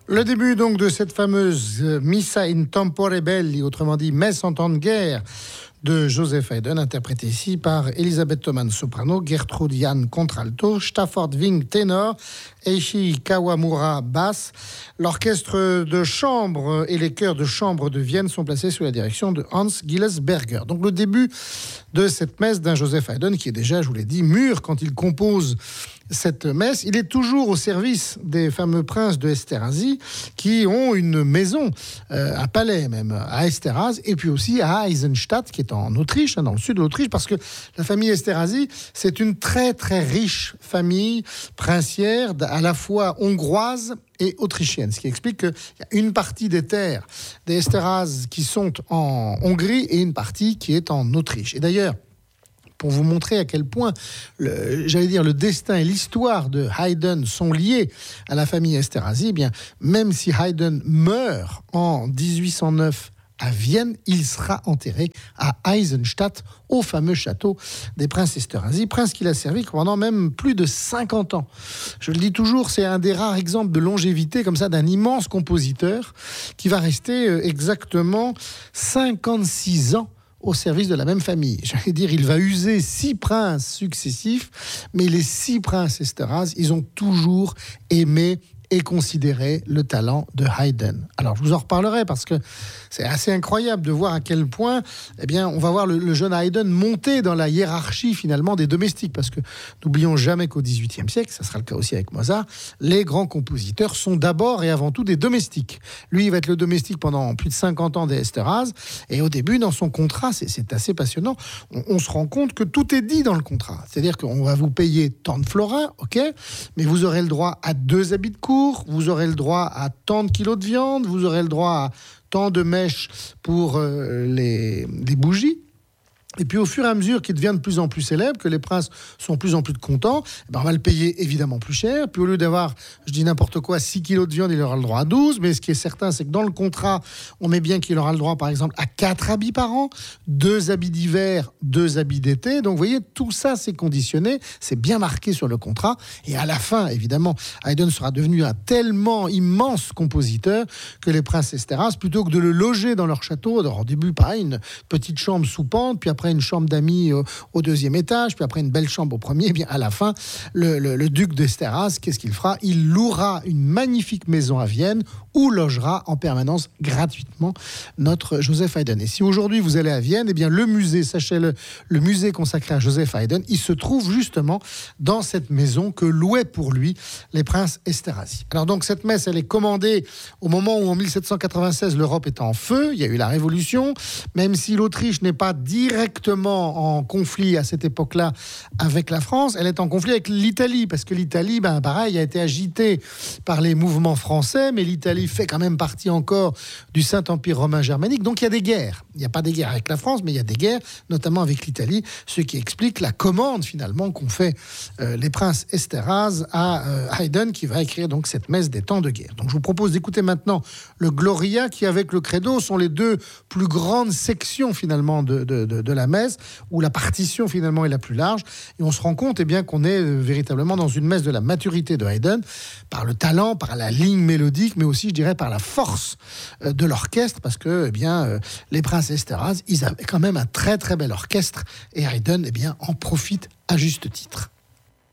Le début donc de cette fameuse Missa in Tempore Belli, autrement dit Messe en temps de guerre, de Joseph Haydn, interprété ici par Elisabeth Thoman soprano, Gertrude Jan contralto, Stafford Wing ténor, Eiichi Kawamura basse. L'orchestre de chambre et les chœurs de chambre de Vienne sont placés sous la direction de Hans Gillesberger. Donc le début de cette messe d'un Joseph Haydn qui est déjà, je vous l'ai dit, mûr quand il compose cette messe. Il est toujours au service des fameux princes de Esterházy qui ont une maison, un palais même, à Esterházy, et puis aussi à Eisenstadt, qui est en Autriche, dans le sud de l'Autriche, parce que la famille Esterházy, c'est une très très riche famille princière, à la fois hongroise et autrichienne, ce qui explique qu'il y a une partie des terres des Esterházy qui sont en Hongrie et une partie qui est en Autriche. Et d'ailleurs, pour vous montrer à quel point, le destin et l'histoire de Haydn sont liés à la famille Esterházy, eh bien, même si Haydn meurt en 1809 à Vienne, il sera enterré à Eisenstadt, au fameux château des princes Esterházy, prince qu'il a servi pendant même plus de 50 ans. Je le dis toujours, c'est un des rares exemples de longévité comme ça d'un immense compositeur qui va rester exactement 56 ans au service de la même famille. J'allais dire, il va user 6 princes successifs, mais les 6 princes Esterházy, ils ont toujours aimé et considérer le talent de Haydn. Alors, je vous en reparlerai parce que c'est assez incroyable de voir à quel point, eh bien, on va voir le jeune Haydn monter dans la hiérarchie finalement des domestiques, parce que n'oublions jamais qu'au XVIIIe siècle, ça sera le cas aussi avec Mozart, les grands compositeurs sont d'abord et avant tout des domestiques. Lui, il va être le domestique pendant plus de 50 ans des Esterházy, et au début, dans son contrat, c'est assez passionnant, on se rend compte que tout est dit dans le contrat. C'est-à-dire qu'on va vous payer tant de florins, ok, mais vous aurez le droit à 2 habits de cour, vous aurez le droit à tant de kilos de viande, vous aurez le droit à tant de mèches pour les bougies. Et puis au fur et à mesure qu'il devient de plus en plus célèbre, que les princes sont de plus en plus contents, on va le payer évidemment plus cher. Puis au lieu d'avoir, je dis n'importe quoi, 6 kilos de viande, il aura le droit à 12. Mais ce qui est certain, c'est que dans le contrat, on met bien qu'il aura le droit, par exemple, à 4 habits par an, 2 habits d'hiver, 2 habits d'été. Donc vous voyez, tout ça, c'est conditionné, c'est bien marqué sur le contrat. Et à la fin, évidemment, Haydn sera devenu un tellement immense compositeur que les princes Esterházy, plutôt que de le loger dans leur château, alors au début, pareil, une petite chambre sous pente, puis après une chambre d'amis au 2e étage, puis après une belle chambre au 1er, bien à la fin, le duc d'Esterházy, qu'est-ce qu'il fera ? Il louera une magnifique maison à Vienne où logera en permanence gratuitement notre Joseph Haydn. Et si aujourd'hui vous allez à Vienne, eh bien le musée, sachez-le, le musée consacré à Joseph Haydn, il se trouve justement dans cette maison que louaient pour lui les princes Esterházy. Alors donc cette messe, elle est commandée au moment où en 1796 l'Europe est en feu, il y a eu la Révolution, même si l'Autriche n'est pas directement en conflit à cette époque-là avec la France, elle est en conflit avec l'Italie, parce que l'Italie, pareil, a été agitée par les mouvements français, mais l'Italie fait quand même partie encore du Saint-Empire romain germanique, donc il y a des guerres. Il n'y a pas des guerres avec la France, mais il y a des guerres, notamment avec l'Italie, ce qui explique la commande finalement qu'ont fait les princes Esterházy à Haydn, qui va écrire donc cette messe des temps de guerre. Donc je vous propose d'écouter maintenant le Gloria, qui avec le Credo sont les 2 plus grandes sections finalement de la messe, où la partition finalement est la plus large, et on se rend compte bien qu'on est véritablement dans une messe de la maturité de Haydn, par le talent, par la ligne mélodique, mais aussi je dirais par la force de l'orchestre, parce que les princes Esterházy, ils avaient quand même un très très bel orchestre, et Haydn en profite à juste titre.